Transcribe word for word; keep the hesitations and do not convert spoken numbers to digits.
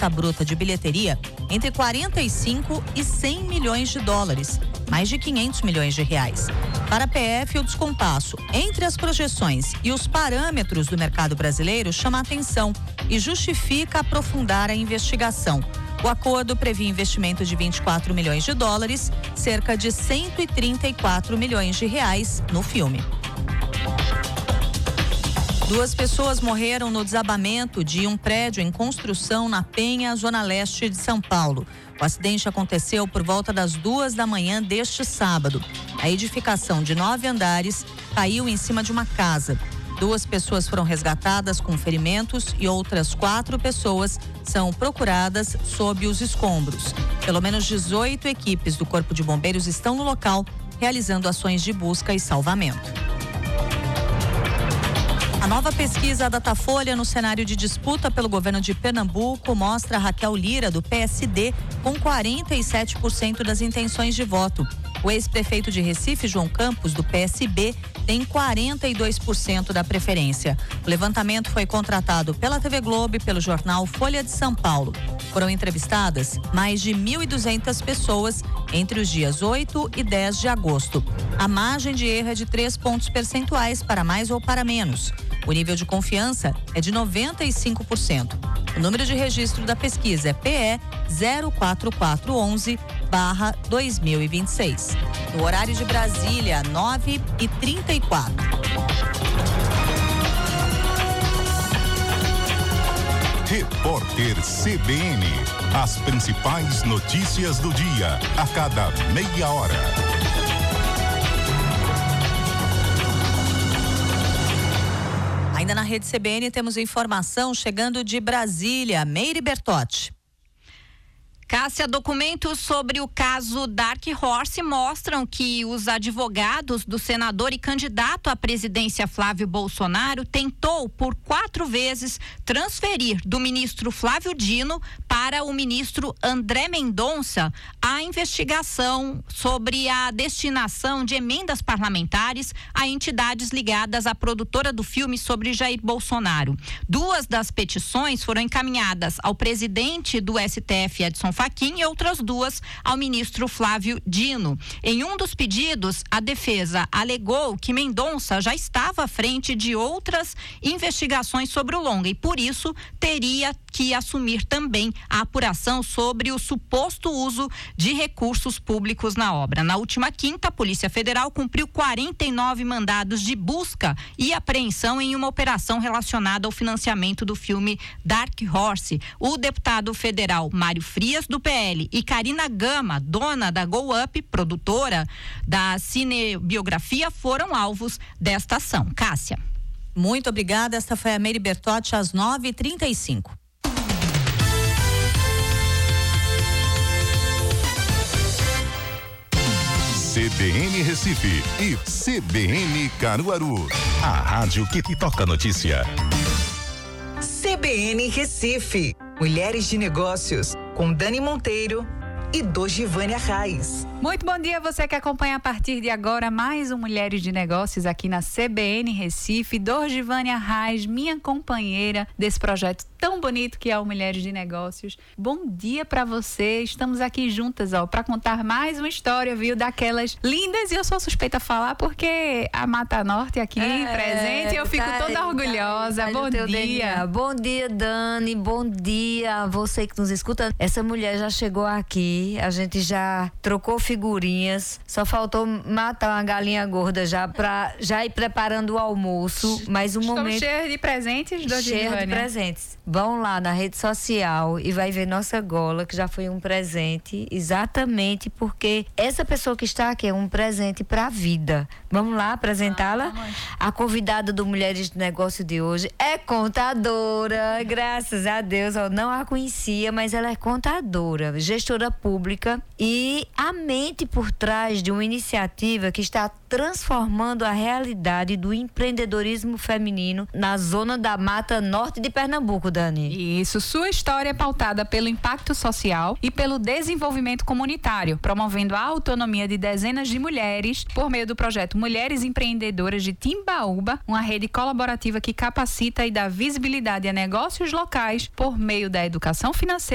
receita bruta de bilheteria entre quarenta e cinco e cem milhões de dólares, mais de quinhentos milhões de reais. Para a P F, o descompasso entre as projeções e os parâmetros do mercado brasileiro chama a atenção e justifica aprofundar a investigação. O acordo previa investimento de vinte e quatro milhões de dólares, cerca de cento e trinta e quatro milhões de reais no filme. Duas pessoas morreram no desabamento de um prédio em construção na Penha, zona leste de São Paulo. O acidente aconteceu por volta das duas da manhã deste sábado. A edificação de nove andares caiu em cima de uma casa. Duas pessoas foram resgatadas com ferimentos e outras quatro pessoas são procuradas sob os escombros. Pelo menos dezoito equipes do Corpo de Bombeiros estão no local, realizando ações de busca e salvamento. A nova pesquisa Datafolha no cenário de disputa pelo governo de Pernambuco mostra Raquel Lira, do P S D, com quarenta e sete por cento das intenções de voto. O ex-prefeito de Recife, João Campos, do P S B, tem quarenta e dois por cento da preferência. O levantamento foi contratado pela T V Globo e pelo jornal Folha de São Paulo. Foram entrevistadas mais de mil e duzentas pessoas entre os dias oito e dez de agosto. A margem de erro é de três pontos percentuais para mais ou para menos. O nível de confiança é de noventa e cinco por cento. O número de registro da pesquisa é P E zero quatro quatro um um barra dois mil e vinte e seis. No horário de Brasília, nove e trinta e quatro. Repórter C B N. As principais notícias do dia, a cada meia hora. Ainda na rede C B N temos informação chegando de Brasília. Meire Bertotti. Cássia, documentos sobre o caso Dark Horse mostram que os advogados do senador e candidato à presidência Flávio Bolsonaro tentou por quatro vezes transferir do ministro Flávio Dino para o ministro André Mendonça a investigação sobre a destinação de emendas parlamentares a entidades ligadas à produtora do filme sobre Jair Bolsonaro. Duas das petições foram encaminhadas ao presidente do S T F, Edson Fachin, e outras duas ao ministro Flávio Dino. Em um dos pedidos, a defesa alegou que Mendonça já estava à frente de outras investigações sobre o longa e, por isso, teria que assumir também a apuração sobre o suposto uso de recursos públicos na obra. Na última quinta, a Polícia Federal cumpriu quarenta e nove mandados de busca e apreensão em uma operação relacionada ao financiamento do filme Dark Horse. O deputado federal Mário Frias, do P L, e Karina Gama, dona da Go Up, produtora da cinebiografia, foram alvos desta ação. Cássia. Muito obrigada. Esta foi a Meire Bertotti às nove e trinta e cinco. C B N Recife e C B N Caruaru. A rádio que toca notícia. C B N Recife. Mulheres de Negócios, com Dani Monteiro e Dojivânia Reis. Muito bom dia, você que acompanha a partir de agora mais um Mulheres de Negócios aqui na C B N Recife. Dojivânia Reis, minha companheira desse projeto tão bonito que é o Mulheres de Negócios. Bom dia pra você, estamos aqui juntas, ó, pra contar mais uma história, viu, daquelas lindas, e eu sou suspeita a falar porque a Mata Norte aqui é, presente, eu fico tá, toda orgulhosa. Tá, tá bom dia. D N A. Bom dia, Dani, bom dia a você que nos escuta. Essa mulher já chegou aqui, a gente já trocou figurinhas, só faltou matar uma galinha gorda já pra já ir preparando o almoço, mas um Estamos momento... cheios de presentes, Dojivânia. Cheio de presentes. Vão lá na rede social e vai ver nossa gola, que já foi um presente, exatamente porque essa pessoa que está aqui é um presente para a vida. Vamos lá apresentá-la? A convidada do Mulheres de Negócio de hoje é contadora, graças a Deus, eu não a conhecia, mas ela é contadora, gestora pública e a mente por trás de uma iniciativa que está transformando a realidade do empreendedorismo feminino na zona da Mata Norte de Pernambuco, Dani. Isso, sua história é pautada pelo impacto social e pelo desenvolvimento comunitário, promovendo a autonomia de dezenas de mulheres por meio do projeto Mulheres Empreendedoras de Timbaúba, uma rede colaborativa que capacita e dá visibilidade a negócios locais por meio da educação financeira